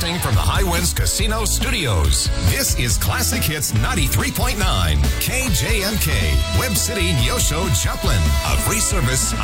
Broadcasting from the Highwinds Casino Studios. This is Classic Hits 93.9 KJMK, Web City, Neosho, Joplin. A free service